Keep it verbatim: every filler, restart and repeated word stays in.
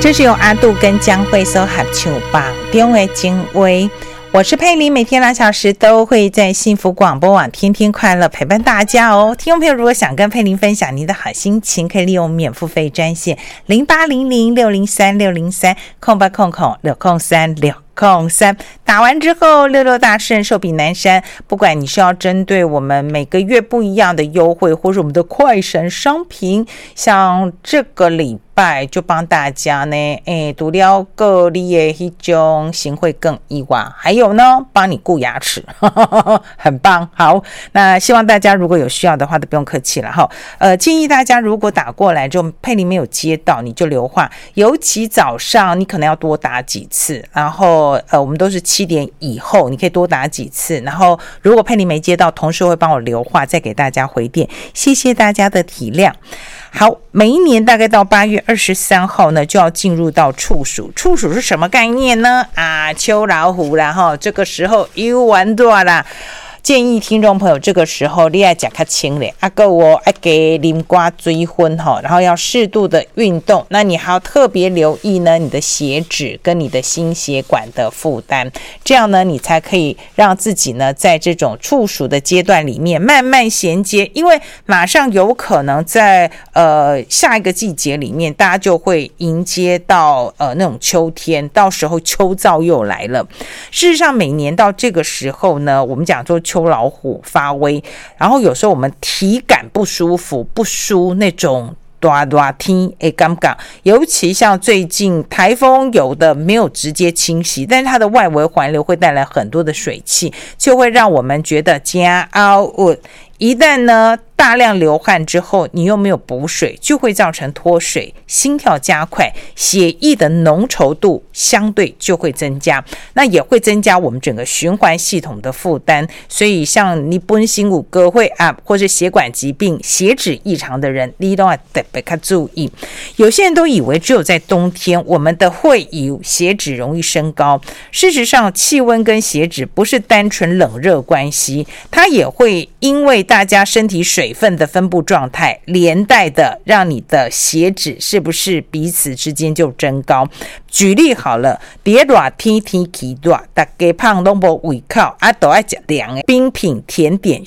这是由阿杜跟江蕙所合唱榜中的精微。我是佩玲，每天两小时都会在幸福广播网天天快乐陪伴大家哦。听众朋友如果想跟佩玲分享您的好心情，可以利用免付费专线零八零零六零三六零三空八空空六空三六空三，打完之后六六大顺，寿比南山。不管你是要针对我们每个月不一样的优惠，或是我们的快闪商品，像这个礼拜就帮大家呢，诶，除了个你的那种行贿更以外，还有呢，帮你顾牙齿，呵呵呵，很棒。好，那希望大家如果有需要的话，都不用客气了哈。呃，建议大家如果打过来就佩玲没有接到，你就留话，尤其早上你可能要多打几次，然后。呃，我们都是七点以后，你可以多打几次。然后，如果佩妮没接到，同事会帮我留话，再给大家回电。谢谢大家的体谅。好，每一年大概到八月二十三号呢，就要进入到处暑。处暑是什么概念呢？啊，秋老虎啦，哈，这个时候又玩大啦。建议听众朋友这个时候你要吃较清咧，啊个我爱给啉瓜追昏哈，然后要适度的运动。那你还要特别留意呢，你的血脂跟你的心血管的负担，这样呢，你才可以让自己呢，在这种处暑的阶段里面慢慢衔接，因为马上有可能在呃下一个季节里面，大家就会迎接到呃那种秋天，到时候秋燥又来了。事实上，每年到这个时候呢，我们讲说。秋老虎发威，然后有时候我们体感不舒服、不舒那种大热天的感觉，尤其像最近台风有的没有直接侵袭，但是它的外围环流会带来很多的水汽，就会让我们觉得加凹อุ่。一旦呢大量流汗之后，你又没有补水，就会造成脱水、心跳加快，血液的浓稠度相对就会增加，那也会增加我们整个循环系统的负担。所以像你本身有高血压或是血管疾病、血脂异常的人，你都要特别注意。有些人都以为只有在冬天我们的会有血脂容易升高，事实上气温跟血脂不是单纯冷热关系，它也会因为大家身体水分的分布状态，连带的让你的血脂是不是彼此之间就增高。举例好了，在热天天气热，大家胖都没胃口啊，都爱吃凉的冰品、甜点、